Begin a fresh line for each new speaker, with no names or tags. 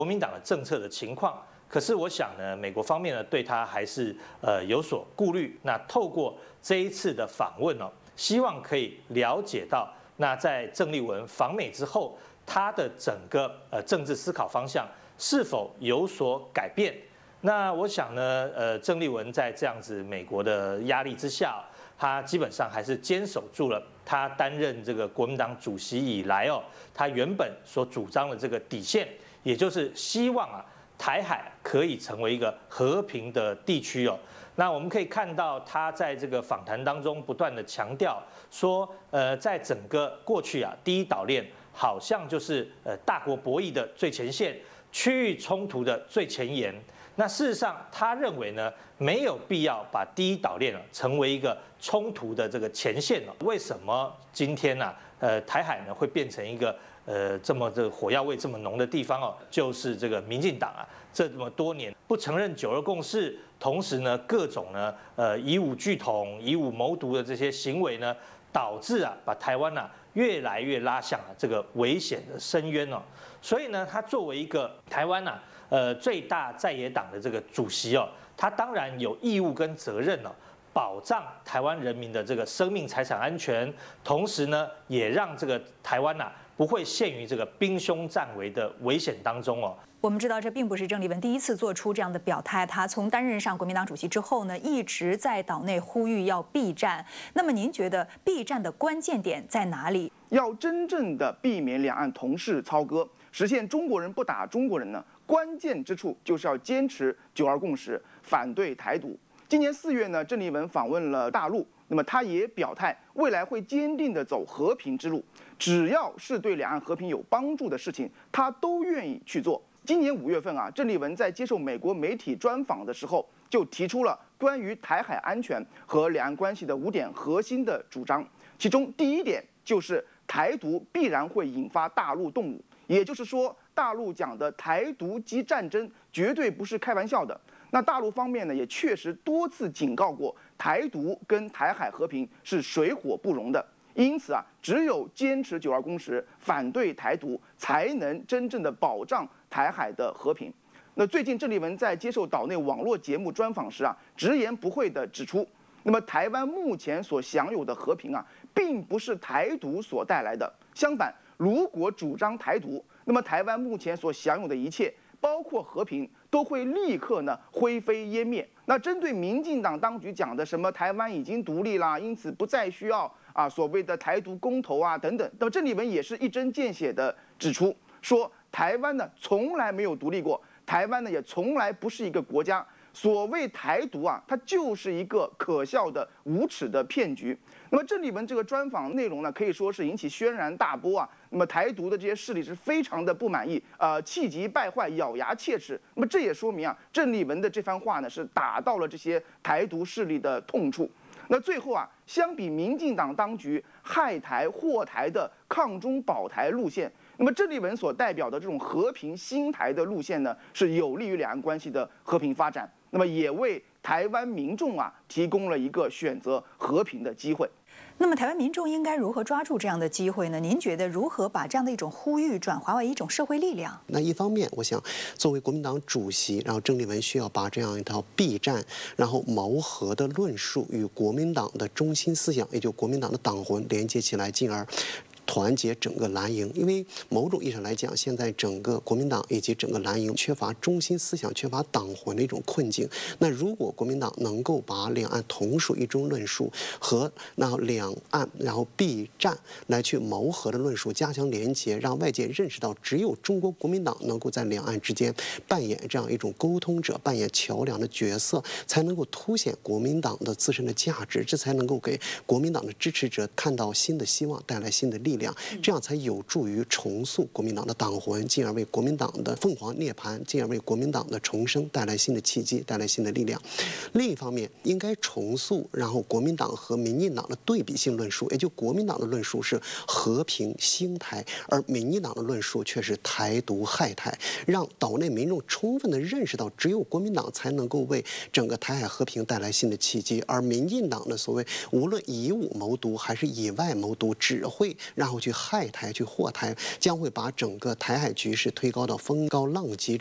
国民党的政策的情况。可是我想呢，美国方面呢对他还是有所顾虑。那透过这一次的访问哦，希望可以了解到，那在郑丽文访美之后，他的整个政治思考方向是否有所改变？那我想呢，郑丽文在这样子美国的压力之下，他基本上还是坚守住了他担任这个国民党主席以来哦，他原本所主张的这个底线，也就是希望啊。台海可以成为一个和平的地区哦。那我们可以看到，他在这个访谈当中不断的强调说，在整个过去啊，第一岛链好像就是大国博弈的最前线，区域冲突的最前沿。那事实上，他认为呢，没有必要把第一岛链成为一个冲突的这个前线哦。为什么今天呢，台海呢会变成一个这个火药味这么浓的地方哦？就是这个民进党啊，这么多年不承认9·2共识，同时呢，各种呢以武拒统、以武谋独的这些行为呢，导致啊把台湾越来越拉向这个危险的深渊哦。所以呢，他作为一个台湾最大在野党的这个主席哦，他当然有义务跟责任哦，保障台湾人民的这个生命财产安全，同时呢，也让这个台湾不会陷于这个兵凶战危的危险当中哦。
我们知道，这并不是郑丽文第一次做出这样的表态。他从担任上国民党主席之后呢，一直在岛内呼吁要避战。那么，您觉得避战的关键点在哪里？
要真正的避免两岸同室操戈，实现中国人不打中国人呢，关键之处就是要坚持9·2共识，反对台独。今年4月呢，郑丽文访问了大陆，那么他也表态，未来会坚定地走和平之路，只要是对两岸和平有帮助的事情，他都愿意去做。今年5月份郑丽文在接受美国媒体专访的时候，就提出了关于台海安全和两岸关系的5点核心的主张，其中第1点就是台独必然会引发大陆动武，也就是说，大陆讲的台独及战争绝对不是开玩笑的。那大陆方面呢，也确实多次警告过，台独跟台海和平是水火不容的。因此只有坚持9·2共识，反对台独，才能真正的保障台海的和平。那最近郑丽文在接受岛内网络节目专访时直言不讳地指出，那么台湾目前所享有的和平并不是台独所带来的。相反，如果主张台独，那么台湾目前所享有的一切，包括和平，都会立刻灰飞烟灭。那针对民进党当局讲的什么台湾已经独立啦，因此不再需要所谓的台独公投等等，那么郑丽文也是一针见血地指出，说台湾从来没有独立过，台湾也从来不是一个国家。所谓台独它就是一个可笑的无耻的骗局。那么郑丽文这个专访内容可以说是引起轩然大波那么台独的这些势力是非常的不满意，气急败坏，咬牙切齿。那么这也说明郑丽文的这番话是打到了这些台独势力的痛处。那最后相比民进党当局害台祸台的抗中保台路线，那么郑丽文所代表的这种和平兴台的路线是有利于两岸关系的和平发展，那么也为台湾民众提供了一个选择和平的机会。
那么台湾民众应该如何抓住这样的机会呢？您觉得如何把这样的一种呼吁转化为一种社会力量？
那一方面，我想作为国民党主席，然后郑丽文需要把这样一套避战，然后谋和的论述与国民党的中心思想，也就国民党的党魂连接起来，进而团结整个蓝营。因为某种意义上来讲，现在整个国民党以及整个蓝营缺乏中心思想、缺乏党魂的一种困境。那如果国民党能够把两岸同属一中论述和两岸避战来去谋和的论述加强连结，让外界认识到只有中国国民党能够在两岸之间扮演这样一种沟通者、扮演桥梁的角色，才能够凸显国民党的自身的价值，这才能够给国民党的支持者看到新的希望，带来新的力量，这样才有助于重塑国民党的党魂，进而为国民党的凤凰涅槃，进而为国民党的重生带来新的契机，带来新的力量。另一方面，应该重塑国民党和民进党的对比性论述，也就国民党的论述是和平兴台，而民进党的论述却是台独害台，让岛内民众充分地认识到，只有国民党才能够为整个台海和平带来新的契机，而民进党的所谓无论以武谋独还是以外谋独，只会后去害台、去祸台，将会把整个台海局势推高到风高浪急。